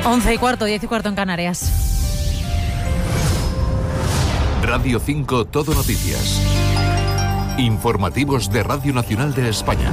11:15, 10:15 en Canarias. Radio 5 Todo Noticias. Informativos de Radio Nacional de España.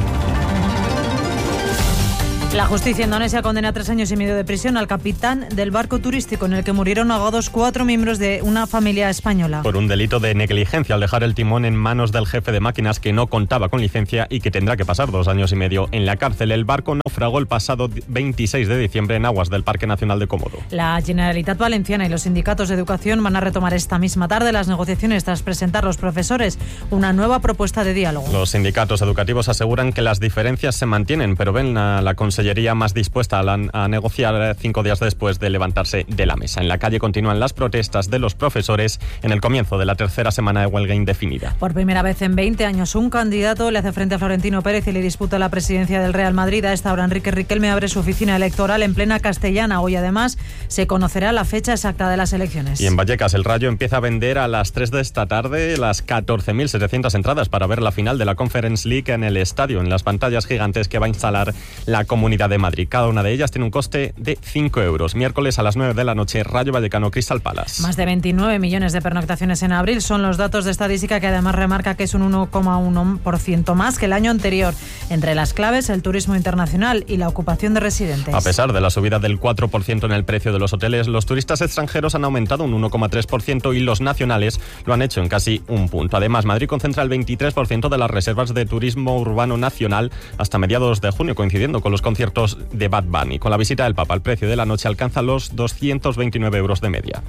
La justicia indonesia condena a 3 años y medio de prisión al capitán del barco turístico en el que murieron ahogados 4 miembros de una familia española. Por un delito de negligencia al dejar el timón en manos del jefe de máquinas que no contaba con licencia y que tendrá que pasar 2 años y medio en la cárcel. El barco naufragó el pasado 26 de diciembre en aguas del Parque Nacional de Komodo. La Generalitat Valenciana y los sindicatos de educación van a retomar esta misma tarde las negociaciones tras presentar los profesores una nueva propuesta de diálogo. Los sindicatos educativos aseguran que las diferencias se mantienen, pero ven a la Consellería más dispuesta a negociar 5 días después de levantarse de la mesa. En la calle continúan las protestas de los profesores en el comienzo de la tercera semana de huelga indefinida. Por primera vez en 20 años, un candidato le hace frente a Florentino Pérez y le disputa la presidencia del Real Madrid. A esta hora, Enrique Riquelme abre su oficina electoral en plena Castellana. Hoy, además, se conocerá la fecha exacta de las elecciones. Y en Vallecas, el Rayo empieza a vender a las 3 de esta tarde las 14.700 entradas para ver la final de la Conference League en el estadio, en las pantallas gigantes que va a instalar la Comunidad de Madrid. Cada una de ellas tiene un coste de 5 euros. Miércoles a las 9 de la noche, Rayo Vallecano Crystal Palace. Más de 29 millones de pernoctaciones en abril son los datos de estadística, que además remarca que es un 1,1% más que el año anterior. Entre las claves, el turismo internacional y la ocupación de residentes. A pesar de la subida del 4% en el precio de los hoteles, los turistas extranjeros han aumentado un 1,3% y los nacionales lo han hecho en casi un punto. Además, Madrid concentra el 23% de las reservas de turismo urbano nacional hasta mediados de junio, coincidiendo con los conciertos de Bad Bunny. Con la visita del Papa, el precio de la noche alcanza los 229 euros de media.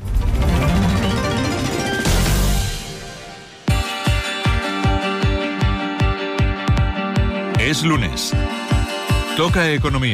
Es lunes. Toca economía.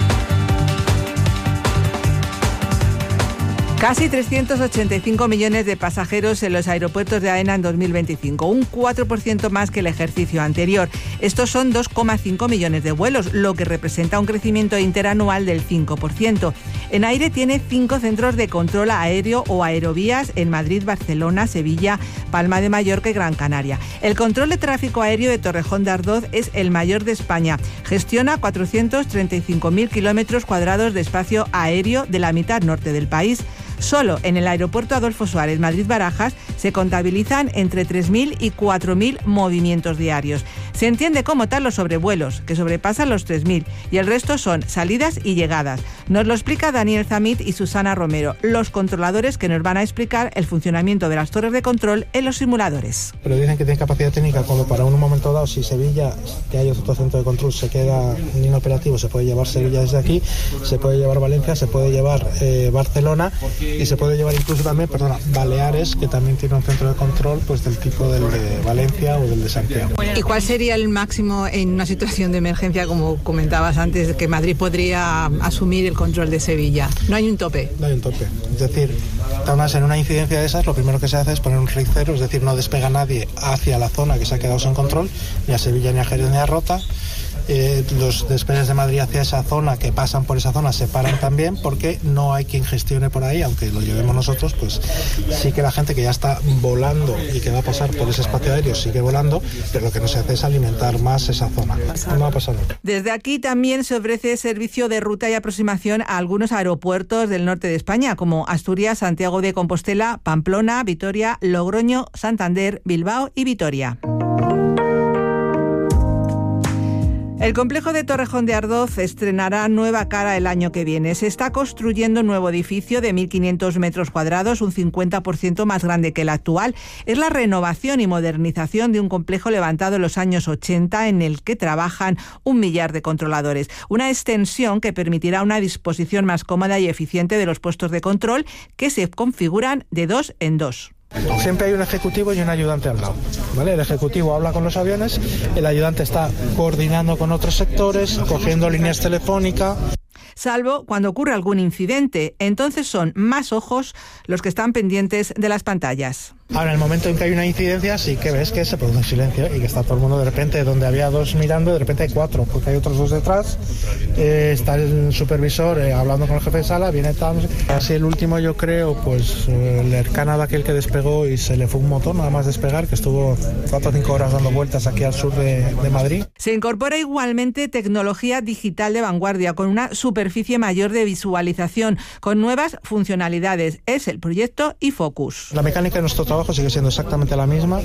Casi 385 millones de pasajeros en los aeropuertos de AENA en 2025, un 4% más que el ejercicio anterior. Estos son 2,5 millones de vuelos, lo que representa un crecimiento interanual del 5%. En aire tiene 5 centros de control aéreo o aerovías en Madrid, Barcelona, Sevilla, Palma de Mallorca y Gran Canaria. El control de tráfico aéreo de Torrejón de Ardoz es el mayor de España. Gestiona 435.000 kilómetros cuadrados de espacio aéreo de la mitad norte del país. Solo en el aeropuerto Adolfo Suárez, Madrid-Barajas, se contabilizan entre 3.000 y 4.000 movimientos diarios. Se entiende como tal los sobrevuelos, que sobrepasan los 3.000, y el resto son salidas y llegadas. Nos lo explica Daniel Zamit y Susana Romero, los controladores que nos van a explicar el funcionamiento de las torres de control en los simuladores. Pero dicen que tiene capacidad técnica como para un momento dado, si Sevilla, que hay otro centro de control, se queda inoperativo, se puede llevar Sevilla desde aquí, se puede llevar Valencia, se puede llevar Barcelona, y se puede llevar incluso también, Baleares, que también tiene un centro de control pues del tipo del de Valencia o del de Santiago. ¿Y cuál sería el máximo en una situación de emergencia, como comentabas antes, que Madrid podría asumir el control de Sevilla? No hay un tope. No hay un tope. Es decir, además en una incidencia de esas, lo primero que se hace es poner un RIC 0, es decir, no despega nadie hacia la zona que se ha quedado sin control, ni a Sevilla, ni a Jerez, ni a Rota. Los despegues de Madrid hacia esa zona, que pasan por esa zona, se paran también porque no hay quien gestione por ahí, aunque lo llevemos nosotros, pues sí que la gente que ya está volando y que va a pasar por ese espacio aéreo sigue volando, pero lo que no se hace es alimentar más esa zona. No va a pasar nada. Desde aquí también se ofrece servicio de ruta y aproximación a algunos aeropuertos del norte de España, como Asturias, Santiago de Compostela, Pamplona, Vitoria, Logroño, Santander, Bilbao y Vitoria. El complejo de Torrejón de Ardoz estrenará nueva cara el año que viene. Se está construyendo un nuevo edificio de 1.500 metros cuadrados, un 50% más grande que el actual. Es la renovación y modernización de un complejo levantado en los años 80 en el que trabajan 1 millar de controladores. Una extensión que permitirá una disposición más cómoda y eficiente de los puestos de control, que se configuran de 2 en 2. Siempre hay un ejecutivo y un ayudante al lado, ¿vale? El ejecutivo habla con los aviones, el ayudante está coordinando con otros sectores, cogiendo líneas telefónicas. Salvo cuando ocurre algún incidente, entonces son más ojos los que están pendientes de las pantallas. Ahora, en el momento en que hay una incidencia, sí que ves que se produce un silencio y que está todo el mundo de repente, donde había 2 mirando, de repente hay 4, porque hay otros 2 detrás. Está el supervisor hablando con el jefe de sala, viene tal. Así el último, yo creo, pues el Canadá, aquel que despegó y se le fue un motor nada más despegar, que estuvo 4 o 5 horas dando vueltas aquí al sur de Madrid. Se incorpora igualmente tecnología digital de vanguardia con una superficie mayor de visualización, con nuevas funcionalidades. Es el proyecto iFocus. La mecánica de nuestro trabajo sigue siendo exactamente la misma.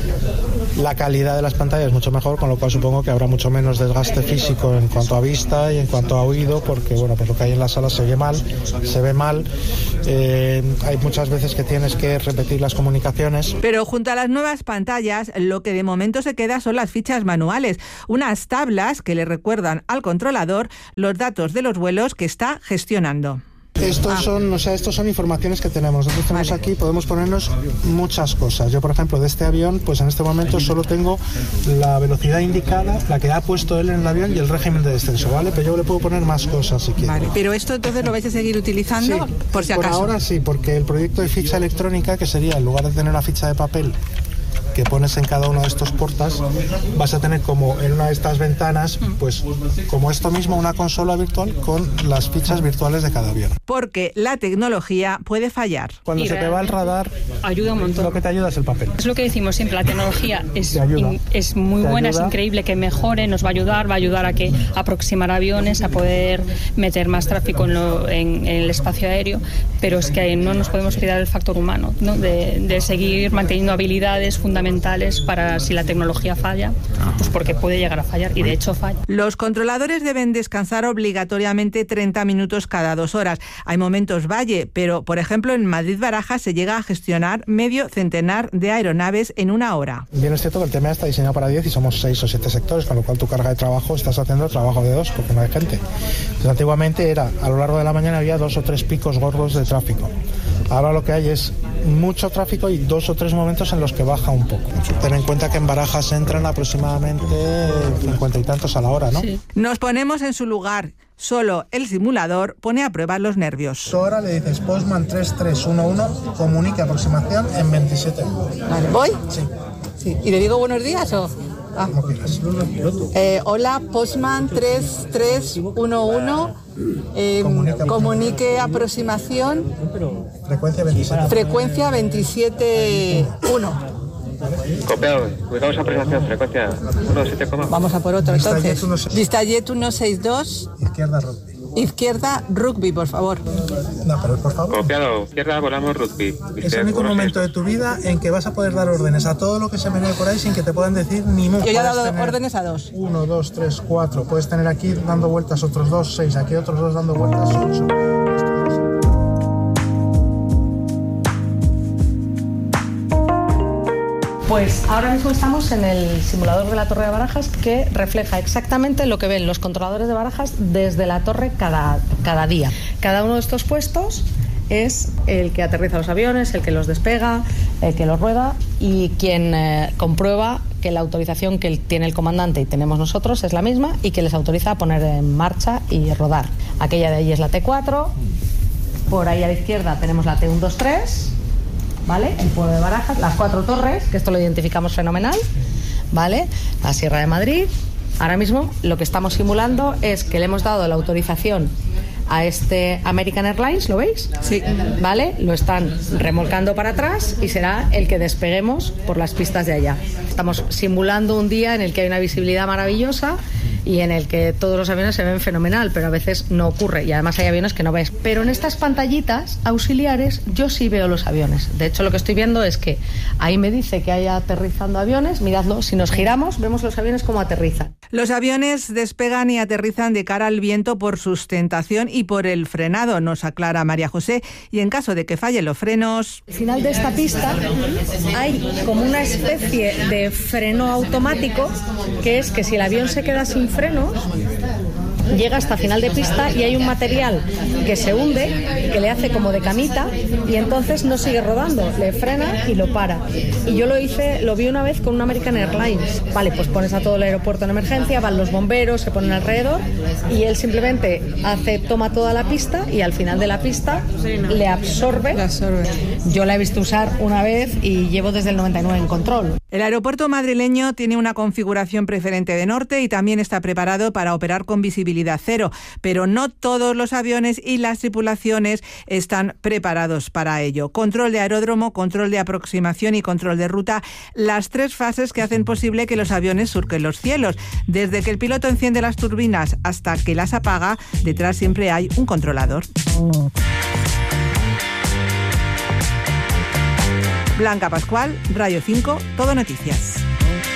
La calidad de las pantallas es mucho mejor, con lo cual supongo que habrá mucho menos desgaste físico en cuanto a vista y en cuanto a oído, porque bueno, pues lo que hay en la sala se oye mal, se ve mal. Hay muchas veces que tienes que repetir las comunicaciones. Pero junto a las nuevas pantallas, lo que de momento se queda son las fichas manuales, unas tablas que le recuerdan al controlador los datos de los vuelos que está gestionando. Estos son informaciones que tenemos. Nosotros tenemos aquí, podemos ponernos muchas cosas. Yo, por ejemplo, de este avión, pues en este momento solo tengo la velocidad indicada, la que ha puesto él en el avión y el régimen de descenso, ¿vale? Pero yo le puedo poner más cosas si quiero. Vale, pero esto entonces lo vais a seguir utilizando, sí, por si acaso. Por ahora sí, porque el proyecto de ficha electrónica, que sería, en lugar de tener una ficha de papel que pones en cada uno de estos portas, vas a tener como en una de estas ventanas, pues como esto mismo, una consola virtual con las fichas virtuales de cada avión. Porque la tecnología puede fallar. Cuando se te va el radar, ayuda un montón. Lo que te ayuda es el papel. Es lo que decimos siempre, la tecnología es muy buena, es increíble que mejore, nos va a ayudar a que aproximar aviones, a poder meter más tráfico en el espacio aéreo, pero es que no nos podemos olvidar del factor humano, ¿no? de seguir manteniendo habilidades fundamentales para si la tecnología falla, pues porque puede llegar a fallar y de hecho falla. Los controladores deben descansar obligatoriamente 30 minutos cada 2 horas. Hay momentos valle, pero por ejemplo en Madrid-Barajas se llega a gestionar medio centenar de aeronaves en 1 hora. Bien, es cierto que el tema está diseñado para 10 y somos 6 o 7 sectores, con lo cual tu carga de trabajo estás haciendo el trabajo de 2 porque no hay gente. Entonces, antiguamente era, a lo largo de la mañana había 2 o 3 picos gordos de tráfico. Ahora lo que hay es mucho tráfico y 2 o 3 momentos en los que baja un poco. Ten en cuenta que en Barajas entran aproximadamente 50 y tantos a la hora, ¿no? Sí. Nos ponemos en su lugar. Solo el simulador pone a prueba los nervios. Ahora le dices Postman 3311, comunique aproximación en 27. Vale, ¿voy? Sí. ¿Y le digo buenos días o...? Como quieras. Hola, Postman 3311, comunique aproximación. Frecuencia 27. Frecuencia 27.1. Copiado, ubicamos aproximación, frecuencia 1.7, vamos a por otro entonces. Vistajet 162. Izquierda rugby. Izquierda rugby, por favor. No, pero por favor. Copiado, izquierda volamos rugby. Es el único momento de tu vida en que vas a poder dar órdenes a todo lo que se menee por ahí sin que te puedan decir ni mu. Yo ya he dado órdenes a 2. 1, 2, 3, 4. Puedes tener aquí dando vueltas otros 2, 6. Aquí otros 2 dando vueltas 8. Pues ahora mismo estamos en el simulador de la Torre de Barajas, que refleja exactamente lo que ven los controladores de Barajas desde la torre cada día. Cada uno de estos puestos es el que aterriza los aviones, el que los despega, el que los rueda y quien comprueba que la autorización que tiene el comandante y tenemos nosotros es la misma y que les autoriza a poner en marcha y rodar. Aquella de ahí es la T4, por ahí a la izquierda tenemos la T123, ¿vale? El pueblo de Barajas, las 4 torres, que esto lo identificamos fenomenal, ¿vale? La Sierra de Madrid. Ahora mismo lo que estamos simulando es que le hemos dado la autorización a este American Airlines, ¿lo veis? Sí. ¿Vale? Lo están remolcando para atrás y será el que despeguemos por las pistas de allá. Estamos simulando un día en el que hay una visibilidad maravillosa y en el que todos los aviones se ven fenomenal, pero a veces no ocurre y además hay aviones que no ves. Pero en estas pantallitas auxiliares yo sí veo los aviones. De hecho, lo que estoy viendo es que ahí me dice que hay aterrizando aviones. Miradlo, si nos giramos vemos los aviones como aterrizan. Los aviones despegan y aterrizan de cara al viento por sustentación y por el frenado, nos aclara María José, y en caso de que fallen los frenos... Al final de esta pista hay como una especie de freno automático, que es que si el avión se queda sin frenos, llega hasta final de pista y hay un material que se hunde, que le hace como de camita y entonces no sigue rodando, le frena y lo para. Y yo lo vi una vez con una American Airlines. Vale, pues pones a todo el aeropuerto en emergencia, van los bomberos, se ponen alrededor y él simplemente toma toda la pista y al final de la pista le absorbe. Yo la he visto usar una vez y llevo desde el 99 en control. El aeropuerto madrileño tiene una configuración preferente de norte y también está preparado para operar con visibilidad cero, pero no todos los aviones y las tripulaciones están preparados para ello. Control de aeródromo, control de aproximación y control de ruta, las 3 fases que hacen posible que los aviones surquen los cielos. Desde que el piloto enciende las turbinas hasta que las apaga, detrás siempre hay un controlador. Blanca Pascual, Radio 5, Todo Noticias.